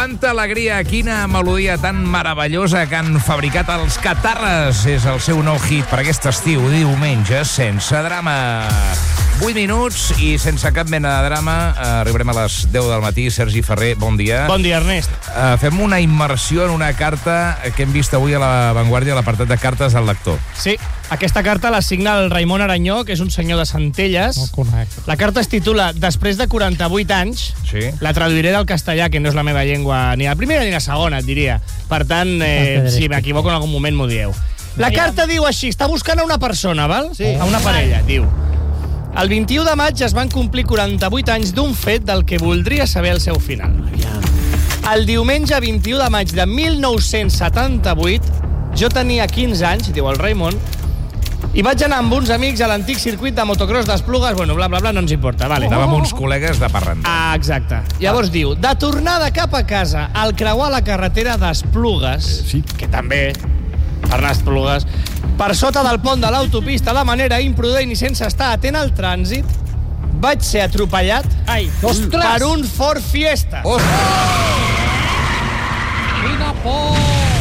Quanta alegria, quina melodia tan meravellosa que han fabricat els Catarres. És el seu nou hit per aquest estiu, Diumenge sense drama. 8 minuts i sense cap mena de drama arribarem a les 10 del matí. Sergi Ferrer, bon dia. Bon dia, Ernest. Fem una immersió en una carta que hem vist avui a La Vanguardia, a l'apartat de cartes al lector. Sí, aquesta carta la signa el Raimon Aranyó, que és un senyor de Centelles. No conec. La carta es titula Després de 48 anys. Sí. La traduiré del castellà, que no és la meva llengua ni la primera ni la segona, et diria. Per tant, si m'equivoco en algun moment m'ho dieu. La carta diu així, està buscant a una persona, val? Sí. A una parella, diu. El 21 de maig es van complir 48 anys d'un fet del que voldria saber el seu final. El diumenge 21 de maig de 1978, jo tenia 15 anys, diu el Raimon, i vaig anar amb uns amics a l'antic circuit de motocross d'Esplugues, bueno, bla, bla, bla, no ens importa, vale. Anàvem uns col·legues de parranda. Ah, exacte. Llavors diu, de tornada cap a casa al creuar la carretera d'Esplugues, Sí. que també, per anar a Esplugues, per sota del pont de l'autopista de manera imprudent i sense estar atent al trànsit, vaig ser atropellat per un Ford Fiesta. Quina por!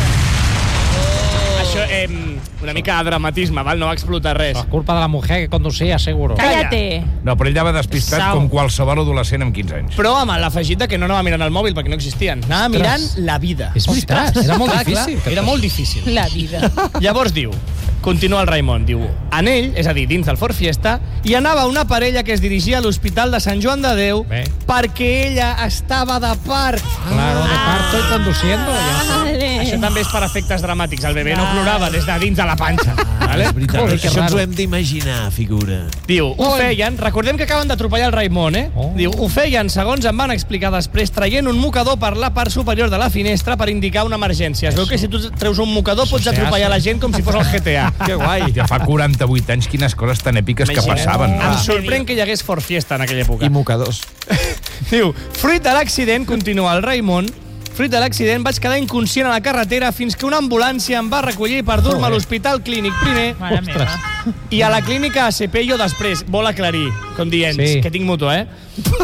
Això, una mica de dramatisme, val? No va explotar res. La culpa de la mujer que conducia, seguro. Cállate. No, però ell anava despistat Sau. com qualsevol adolescent amb 15 anys. Però amb l'afegit de que no anava mirant el mòbil perquè no existien. Anava mirant la vida. És veritat, era molt difícil. Era molt difícil. La vida. Llavors diu, continua el Raimon, diu, en ell, és a dir, dins del Ford Fiesta, hi anava una parella que es dirigia a l'Hospital de Sant Joan de Déu Bé. perquè ella estava de part. Claro, de parto y conduciendo. Vale. Això també és per efectes dramàtics. El bebè no plorava des de dins de la panxa. Vale? És veritat, Joder, que que això ens raro. ho hem d'imaginar, figura. Diu, ho feien, recordem que acaben d'atropellar el Raimon, eh? Oh. Diu, ho feien, segons em van explicar després, traient un mocador per la part superior de la finestra per indicar una emergència. Es veu que si tu treus un mocador pots se atropellar hace. la gent com si fos el GTA. Que guai. Ja fa 48 anys, quines coses tan èpiques que passaven. Em sorprèn que hi hagués Ford Fiesta en aquella època. I mocadors. Diu, fruit de l'accident, continua el Raimon, fruit de l'accident vaig quedar inconscient a la carretera fins que una ambulància em va recollir per dur-me a l'hospital clínic primer Mare meva. i a la clínica ACP jo després. Vol aclarir, com dient, Sí. que tinc moto, eh?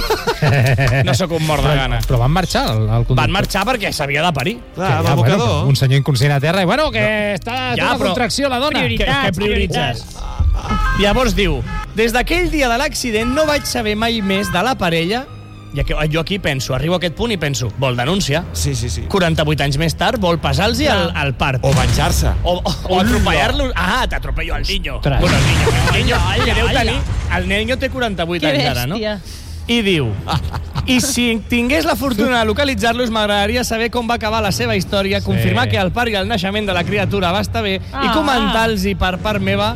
No sóc un mort de gana. Però van marxar el conductor. Van marxar perquè s'havia de parir. Clar, amb el mocador. Un senyor inconscient a terra i, bueno, que està Ja, tota però- contracció la dona. Prioritats, Que prioritzes. Llavors diu, des d'aquell dia de l'accident no vaig saber mai més de la parella. I jo aquí penso, arribo a aquest punt i penso, vol denunciar. Sí, sí, sí. 48 anys més tard vol pesar-los al part. O venjar-se. O atropellar-lo. Ah, t'atropello al niño. Ostres. Bueno, el niño que deu tenir... El niño té 48 Que anys ara, no? bèstia. I diu, i si tingués la fortuna de localitzar-los, m'agradaria saber com va acabar la seva història, confirmar que el part i el naixement de la criatura va estar bé i comentar-los per part meva...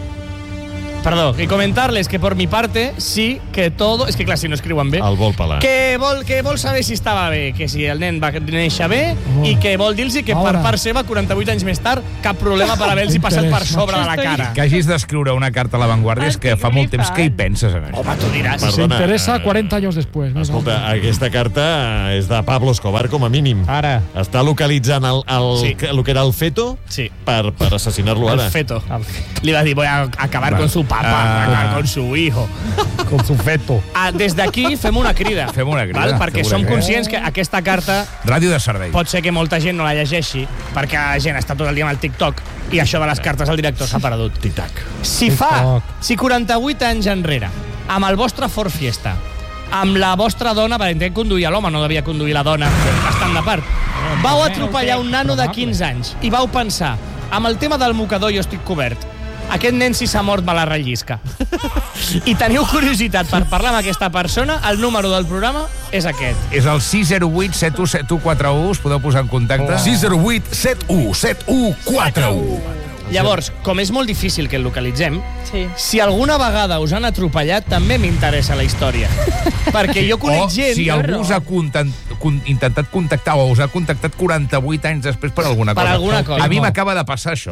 Perdó, y comentarles que por mi parte sí que todo... És que clar, si no escriuen bé. El vol pelar. Que vol saber si estava bé, que si el nen va néixer bé i que vol dir-los que per part seva, 48 anys més tard, cap problema per haver-los passat per sobre de la cara. Que hagis d'escriure una carta a La Vanguardia és que fa molt temps que hi penses en això. Home, tu diràs. Perdona, Se interesa 40 años después. ¿no? Escolta, aquesta carta és de Pablo Escobar, com a mínim. Ara. Està localitzant Sí. el que era el feto Sí. per assassinar-lo ara. El feto. Li va dir, voy a acabar con su papá, acabar con su hijo. Con su feto. Des d'aquí fem una crida. Fem una crida, Val? Perquè segurament. som conscients que aquesta carta Ràdio de servei. pot ser que molta gent no la llegeixi perquè la gent està tot el dia amb el TikTok i això de les cartes al director s'ha perdut. Tic-tac. Si 48 anys enrere, amb el vostre Ford Fiesta, amb la vostra dona, per entendre, conduïa l'home, no devia conduir la dona, bastant de part, vau atropellar un nano de 15 anys i vau pensar, amb el tema del mocador jo estic cobert, aquest nen si s'ha mort me la rellisca. I teniu curiositat per parlar amb aquesta persona, el número del programa és aquest. És el 608 717141, us podeu posar en contacte. 608 71 7141. Llavors, com és molt difícil que el localitzem, Sí. si alguna vegada us han atropellat, també m'interessa la història. Perquè jo conec O gent... si algú us ha intentat contactar o us ha contactat 48 anys després per alguna Per cosa. alguna cosa. A mi m'acaba de passar això.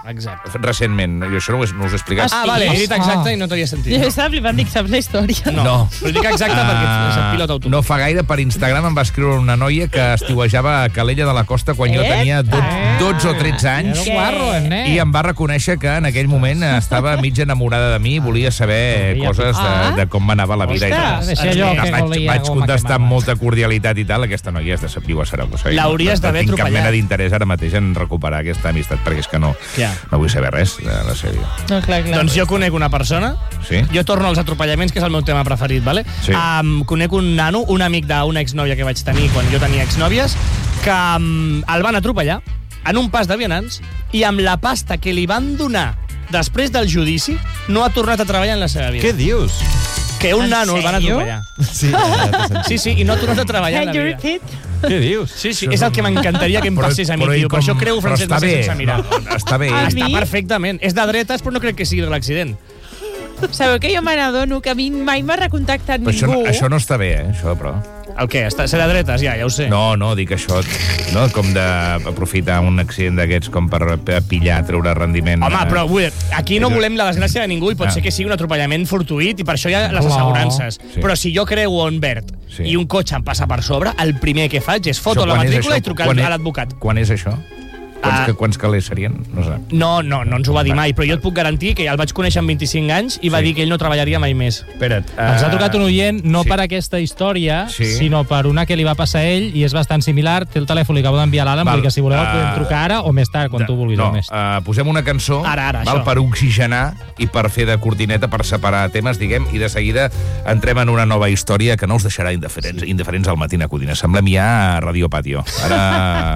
exacte. recentment. Jo això no us he explicat. Ah, vale, he dit exacte i no t'havia sentit. Jo estava flipant, dic, saps la història? No. Però dic exacte perquè és el pilot automàtic. No fa gaire per Instagram em va escriure una noia que estiuejava a Calella de la Costa quan jo tenia 12 o 13 anys Era un guarro, i em va reconèixer que en aquell moment estava mig enamorada de mi i volia saber coses de com m'anava la vida i tal. Ostres, deixa jo que volia Vaig goma contestar quemada. amb molta cordialitat i tal. Aquesta noia és de Sapiu a Saragossa. L'hauries d'haver No tinc cap atropellat. mena d'interès ara mateix en recuperar aquesta amistat, perquè és que no vull saber res de la sèrie. No, clar. Doncs jo conec una persona, Sí? jo torno als atropellaments, que és el meu tema preferit, vale? Sí. Conec un nano, un amic d'una exnòvia que vaig tenir quan jo tenia exnòvies, que el van atropellar en un pas de vianants i amb la pasta que li van donar després del judici no ha tornat a treballar en la seva vida. Què dius? Que un En nano el van sèrio? atropellar. Sí, Sí, i no ha tornat a treballar en la Your vida. kid? Què dius? Sí, és el que m'encantaria que em passés a mi, tio. Per això creu Francesc Macià sense mirar. Està bé. A Està mi? perfectament. És de dretes, però no crec que sigui de l'accident. Sabeu que jo me n'adono que a mi mai m'ha recontactat Però ningú. això no està bé, això, però... El què? Ser de dretes? Ja ho sé. No, dic això, no? Com d'aprofitar un accident d'aquests com per pillar, treure rendiment. Home, però aquí no volem la desgràcia de ningú i pot ser que sigui un atropellament fortuït i per això hi ha les assegurances. Sí. Però si jo creuo en verd i un cotxe em passa per sobre, el primer que faig és foto Això, la quan és matrícula això? i trucar Quan a l'advocat. Quan és això? Quants calés serien? No sé. No ens ho va dir mai, però jo et puc garantir que ja el vaig conèixer amb 25 anys i va dir que ell no treballaria mai més. Espera't. Ens ha trucat un oient, no sí. per aquesta història, Sí. sinó per una que li va passar a ell, i és bastant similar. Té el telèfon, li acabo d'enviar l'Alan, Val. vull dir que si voleu el podem trucar ara o més tard, quan tu vulguis. No, o més. posem una cançó Ara, val, això. per oxigenar i per fer de cortineta, per separar temes, diguem, i de seguida entrem en una nova història que no us deixarà indiferents al matí a Codina. Semblem ja a Radio Patio. Ara